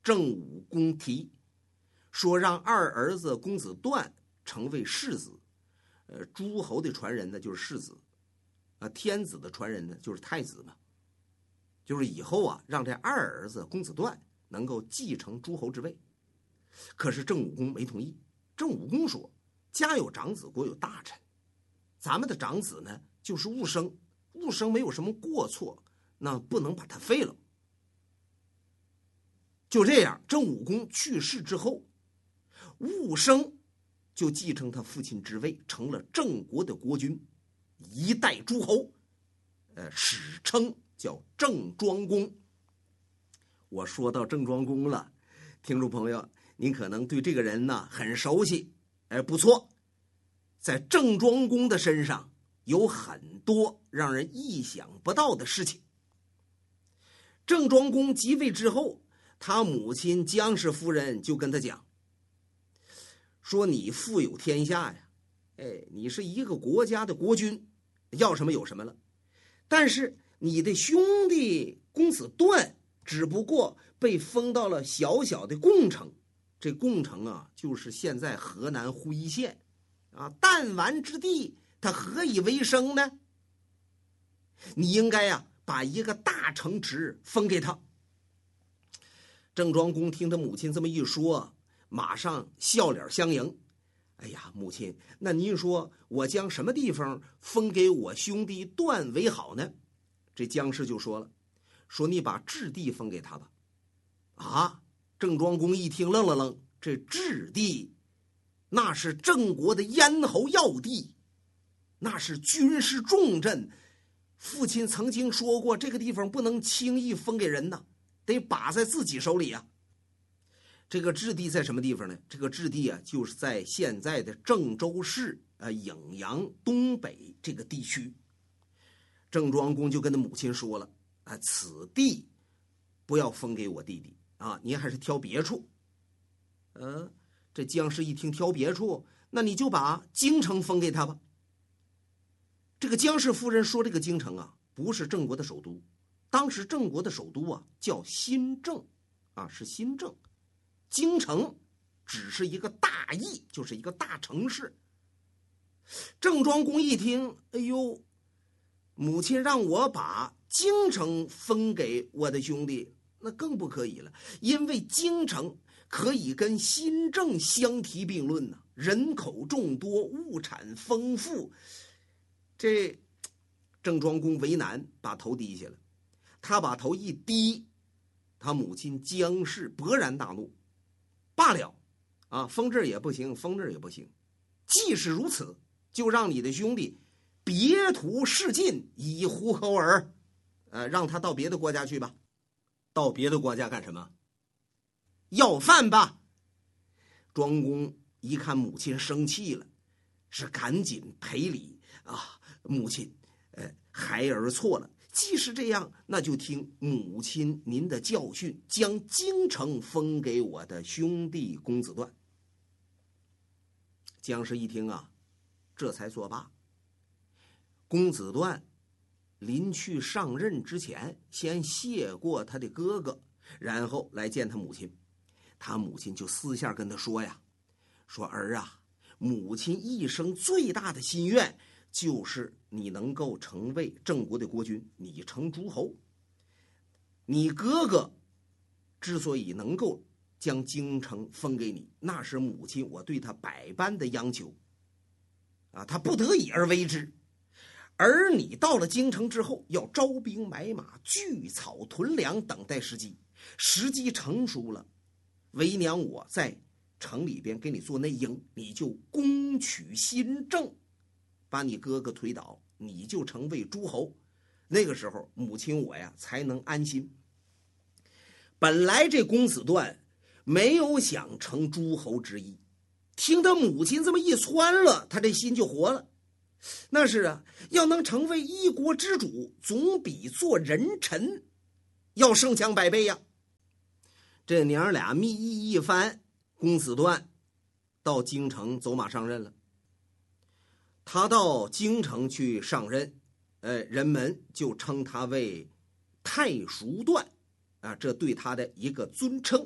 郑武公提，说让二儿子公子段成为世子，诸侯的传人呢就是世子，天子的传人呢就是太子嘛，就是以后啊让这二儿子公子段能够继承诸侯之位。可是郑武公没同意。郑武公说，家有长子，国有大臣，咱们的长子呢就是寤生，寤生没有什么过错，那不能把他废了。就这样，郑武公去世之后，寤生就继承他父亲之位，成了郑国的国君，一代诸侯，史称叫郑庄公。我说到郑庄公了，听众朋友，您可能对这个人呢很熟悉，不错，在郑庄公的身上有很多让人意想不到的事情。郑庄公即位之后，他母亲姜氏夫人就跟他讲，说你富有天下呀，你是一个国家的国君，要什么有什么了。但是你的兄弟公子段只不过被封到了小小的贡城，这贡城啊就是现在河南胡一县啊，弹丸之地，他何以为生呢？你应该呀把一个大城池封给他。郑庄公听他母亲这么一说，马上笑脸相迎。哎呀，母亲，那您说我将什么地方封给我兄弟段为好呢？这姜氏就说了，说你把郅地封给他吧。啊，郑庄公一听愣了愣，这郅地那是郑国的咽喉要地，那是军事重镇，父亲曾经说过，这个地方不能轻易封给人呐，得把在自己手里啊。这个郅地在什么地方呢？这个郅地啊，就是在现在的郑州市颍阳东北这个地区。郑庄公就跟他母亲说了，此地不要封给我弟弟啊，您还是挑别处。这姜氏一听挑别处，那你就把京城封给他吧。这个姜氏夫人说，这个京城啊不是郑国的首都，当时郑国的首都啊叫新郑啊，是新郑，京城只是一个大邑，就是一个大城市。郑庄公一听，哎呦，母亲让我把京城分给我的兄弟，那更不可以了，因为京城可以跟新郑相提并论呢，人口众多，物产丰富。这郑庄公为难，把头低下了。他把头一低，他母亲姜氏勃然大怒，罢了啊，封这儿也不行，封这儿也不行，既是如此，就让你的兄弟别图仕进，以糊口耳，让他到别的国家去吧。到别的国家干什么？要饭吧。庄公一看母亲生气了，是赶紧赔礼啊，母亲，孩儿错了。既是这样，那就听母亲您的教训，将京城封给我的兄弟公子段。姜氏一听啊，这才作罢。公子段临去上任之前，先谢过他的哥哥，然后来见他母亲。他母亲就私下跟他说呀，说儿啊，母亲一生最大的心愿就是你能够成为郑国的国君，你成诸侯。你哥哥之所以能够将京城封给你，那是母亲我对他百般的央求啊，他不得已而为之。而你到了京城之后，要招兵买马，聚草屯粮，等待时机。时机成熟了，为娘我在城里边给你做内应，你就攻取新郑，把你哥哥推倒，你就成为诸侯。那个时候母亲我呀才能安心。本来这公子段没有想成诸侯之意，听他母亲这么一撺了，他这心就活了。那是啊，要能成为一国之主，总比做人臣要胜强百倍呀。这娘俩密议一番，公子段到京城走马上任了。他到京城去上任，人们就称他为太叔段啊，这对他的一个尊称。